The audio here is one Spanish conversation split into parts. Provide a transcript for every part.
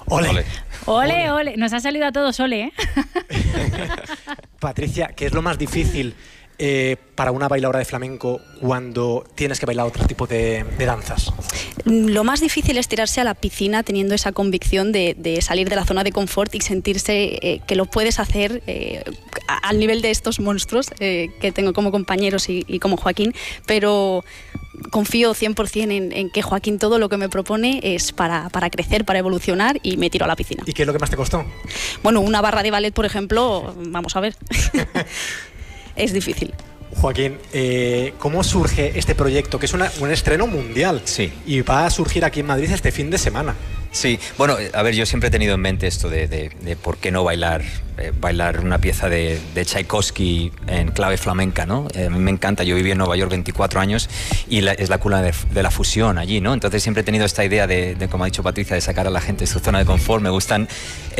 Ole. Ole. Ole, ole. Nos ha salido a todos ole, ¿eh? Patricia, ¿qué es lo más difícil para una bailadora de flamenco cuando tienes que bailar otro tipo de danzas? Lo más difícil es tirarse a la piscina teniendo esa convicción de salir de la zona de confort y sentirse que lo puedes hacer al nivel de estos monstruos que tengo como compañeros y como Joaquín, pero confío 100% en que Joaquín todo lo que me propone es para crecer, para evolucionar, y me tiro a la piscina. ¿Y qué es lo que más te costó? Bueno, una barra de ballet, por ejemplo, vamos a ver, es difícil. Joaquín, ¿cómo surge este proyecto? Que es un estreno mundial. Sí. Y va a surgir aquí en Madrid este fin de semana. Sí, bueno, a ver, yo siempre he tenido en mente esto de por qué no bailar una pieza de Tchaikovsky en clave flamenca, ¿no? A mí me encanta, yo viví en Nueva York 24 años y es la cuna de la fusión allí, ¿no? Entonces siempre he tenido esta idea de, como ha dicho Patricia, de sacar a la gente de su zona de confort. Me gustan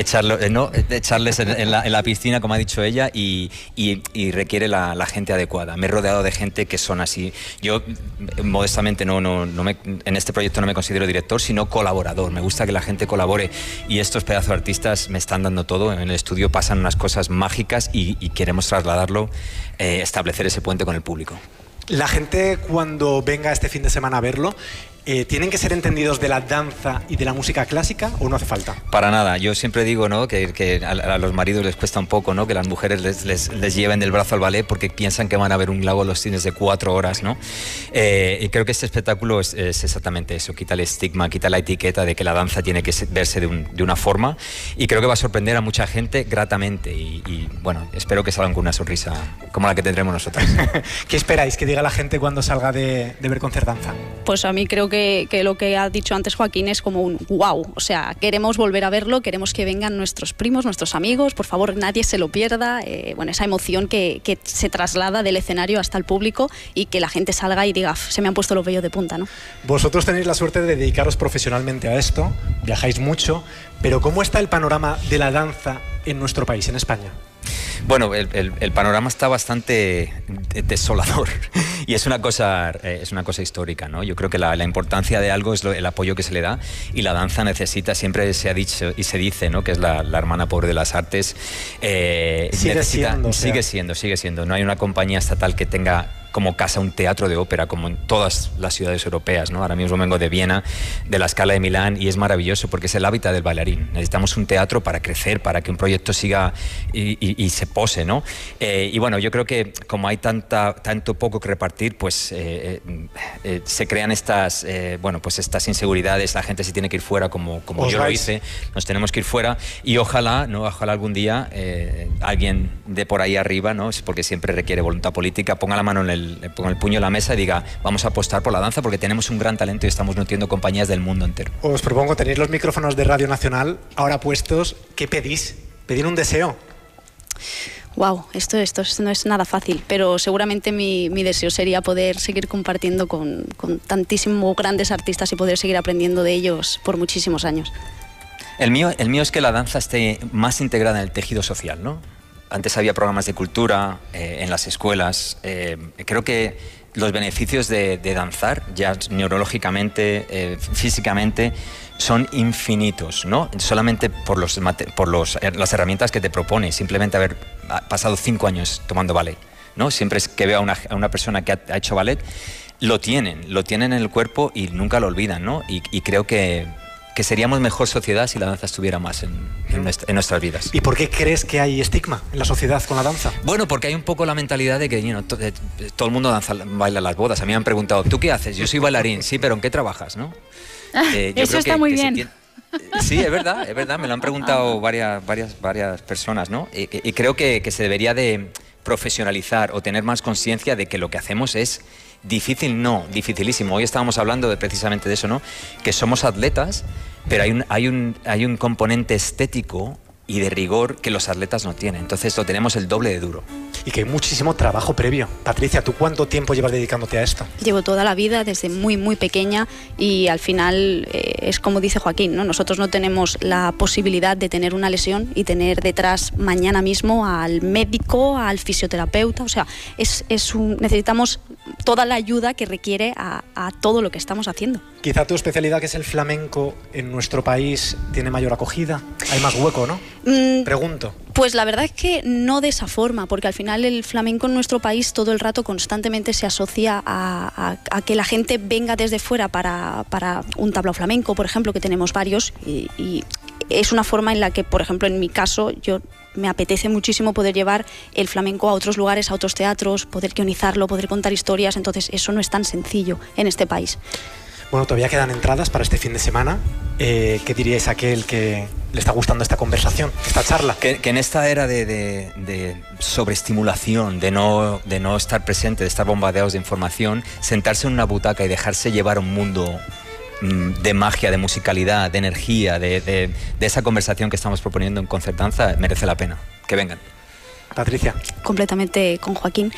echarles en la piscina, como ha dicho ella, y requiere la gente adecuada. Me he rodeado de gente que son así. Yo, modestamente, en este proyecto no me considero director, sino colaborador. Me gusta que la gente colabore, y estos pedazos de artistas me están dando todo. En el estudio pasan unas cosas mágicas y queremos trasladarlo, establecer ese puente con el público. La gente, cuando venga este fin de semana a verlo, ¿tienen que ser entendidos de la danza y de la música clásica o no hace falta? Para nada. Yo siempre digo, ¿no?, que a los maridos les cuesta un poco, ¿no?, que las mujeres les lleven del brazo al ballet porque piensan que van a ver un Lago de los Cisnes de 4 horas, ¿no? Y creo que este espectáculo es exactamente eso. Quita el estigma, quita la etiqueta de que la danza tiene que verse de una forma, y creo que va a sorprender a mucha gente gratamente, y bueno, espero que salgan con una sonrisa como la que tendremos nosotros. ¿Qué esperáis que diga la gente cuando salga de ver Concertdanza? Pues a mí creo que lo que ha dicho antes Joaquín es como un wow. O sea, queremos volver a verlo, queremos que vengan nuestros primos, nuestros amigos, por favor, nadie se lo pierda. Bueno, esa emoción que se traslada del escenario hasta el público y que la gente salga y diga, se me han puesto los vellos de punta, ¿no? Vosotros tenéis la suerte de dedicaros profesionalmente a esto, viajáis mucho, pero ¿cómo está el panorama de la danza en nuestro país, en España? Bueno, el panorama está bastante desolador y es una cosa histórica, ¿no? Yo creo que la importancia de algo es el apoyo que se le da, y la danza necesita, siempre se ha dicho y se dice, ¿no?, que es la hermana pobre de las artes. Sigue siendo. No hay una compañía estatal que tenga como casa un teatro de ópera como en todas las ciudades europeas, ¿no? Ahora mismo vengo de Viena, de la Scala de Milán, y es maravilloso porque es el hábitat del bailarín. Necesitamos un teatro para crecer, para que un proyecto siga y se pose, ¿no? Y bueno, yo creo que como hay tanto poco que repartir, pues se crean estas inseguridades. La gente se tiene que ir fuera, como yo lo hice. Nos tenemos que ir fuera, y ojalá algún día alguien de por ahí arriba, ¿no?, porque siempre requiere voluntad política, ponga la mano ponga el puño en la mesa y diga, vamos a apostar por la danza porque tenemos un gran talento y estamos nutriendo compañías del mundo entero. Os propongo, tenéis los micrófonos de Radio Nacional ahora puestos. ¿Qué pedís? ¿Pedir un deseo? Wow, esto no es nada fácil, pero seguramente mi deseo sería poder seguir compartiendo con tantísimos grandes artistas y poder seguir aprendiendo de ellos por muchísimos años. El mío es que la danza esté más integrada en el tejido social, ¿no? Antes había programas de cultura en las escuelas. Creo que los beneficios de danzar, ya neurológicamente, físicamente, son infinitos, ¿no? Solamente por las herramientas que te propone. Simplemente haber pasado 5 años tomando ballet, ¿no? Siempre es que veo a una persona que ha hecho ballet, lo tienen en el cuerpo y nunca lo olvidan, ¿no? Y creo que seríamos mejor sociedad si la danza estuviera más en nuestras vidas. ¿Y por qué crees que hay estigma en la sociedad con la danza? Bueno, porque hay un poco la mentalidad de que todo el mundo baila las bodas. A mí me han preguntado, ¿tú qué haces? Yo soy bailarín. Sí, pero ¿en qué trabajas, no? Eso está muy bien. Sí, es verdad, me lo han preguntado varias personas, ¿no? Y creo que se debería de profesionalizar o tener más conciencia de que lo que hacemos es difícil, dificilísimo. Hoy estábamos hablando precisamente de eso, ¿no? Que somos atletas, pero hay un componente estético y de rigor que los atletas no tienen. Entonces lo tenemos el doble de duro. Y que hay muchísimo trabajo previo. Patricia, ¿tú cuánto tiempo llevas dedicándote a esto? Llevo toda la vida, desde muy, muy pequeña, y al final es como dice Joaquín, ¿no? Nosotros no tenemos la posibilidad de tener una lesión y tener detrás mañana mismo al médico, al fisioterapeuta. O sea, necesitamos toda la ayuda que requiere a todo lo que estamos haciendo. Quizá tu especialidad, que es el flamenco, en nuestro país tiene mayor acogida, hay más hueco, ¿no? Pregunto. Pues la verdad es que no de esa forma, porque al final el flamenco en nuestro país todo el rato constantemente se asocia a que la gente venga desde fuera para un tablao flamenco, por ejemplo, que tenemos varios, y es una forma en la que, por ejemplo, en mi caso, me apetece muchísimo poder llevar el flamenco a otros lugares, a otros teatros, poder guionizarlo, poder contar historias, entonces eso no es tan sencillo en este país. Bueno, todavía quedan entradas para este fin de semana. ¿Qué diríais a aquel que le está gustando esta conversación, esta charla? Que en esta era de sobreestimulación, de no estar presente, de estar bombardeados de información, sentarse en una butaca y dejarse llevar a un mundo de magia, de musicalidad, de energía, de esa conversación que estamos proponiendo en Concertanza, merece la pena. Que vengan. Patricia. Completamente con Joaquín.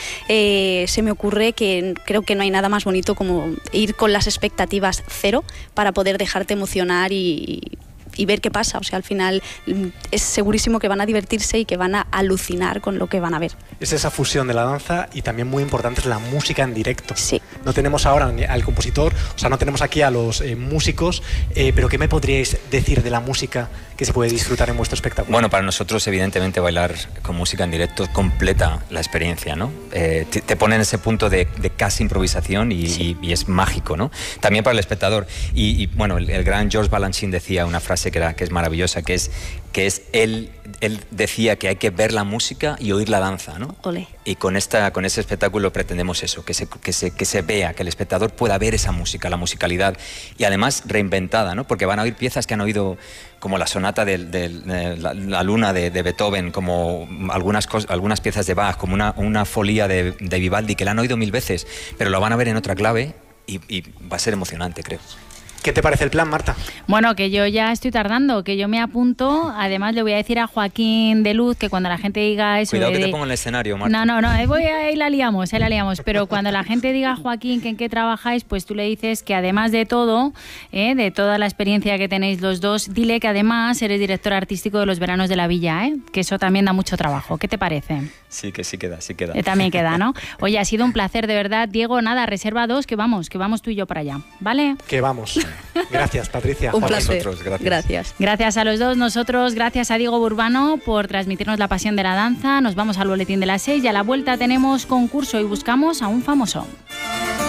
Se me ocurre que creo que no hay nada más bonito como ir con las expectativas cero para poder dejarte emocionar y ver qué pasa. O sea, al final es segurísimo que van a divertirse y que van a alucinar con lo que van a ver. Es esa fusión de la danza y también muy importante es la música en directo. Sí. No tenemos ahora al compositor, o sea, no tenemos aquí a los músicos, pero ¿qué me podríais decir de la música que se puede disfrutar en vuestro espectáculo? Bueno, para nosotros, evidentemente, bailar con música en directo completa la experiencia, ¿no? Te pone en ese punto de casi improvisación y es mágico, ¿no? También para el espectador. Y bueno, el gran George Balanchine decía una frase que es maravillosa, que es él decía que hay que ver la música y oír la danza, ¿no? Olé. Y con ese espectáculo pretendemos eso, que se vea, que el espectador pueda ver esa música, la musicalidad, y además reinventada, ¿no? Porque van a oír piezas que han oído, como la sonata de la luna de Beethoven, como algunas piezas de Bach, como una folía de Vivaldi, que la han oído 1000 veces, pero lo van a ver en otra clave y va a ser emocionante, creo. ¿Qué te parece el plan, Marta? Bueno, que yo ya estoy tardando, que yo me apunto. Además, le voy a decir a Joaquín de Luz que cuando la gente diga eso... Cuidado que te pongo en el escenario, Marta. No, ahí la liamos. Pero cuando la gente diga, Joaquín, que en qué trabajáis, pues tú le dices que además de todo, de toda la experiencia que tenéis los dos, dile que además eres director artístico de los veranos de la Villa, que eso también da mucho trabajo. ¿Qué te parece? Sí, que sí queda. También queda, ¿no? Oye, ha sido un placer, de verdad. Diego, nada, reserva 2, que vamos tú y yo para allá, ¿vale? Que vamos. Gracias, Patricia. Un placer. Gracias. Gracias a los dos. Nosotros, gracias a Diego Burbano por transmitirnos la pasión de la danza. Nos vamos al boletín de las 6 y a la vuelta tenemos concurso y buscamos a un famoso.